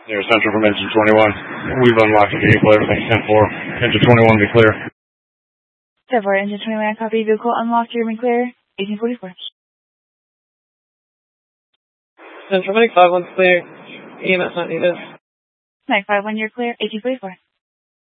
Near Central from engine 21. We've unlocked the vehicle. Everything's 10-4. Engine 21 be clear. 10-4, engine 21, copy. Vehicle unlocked. You're clear. 1844. Central Mike 5-1 clear. EMS not needed. Mike 5-1, you're clear. 1844.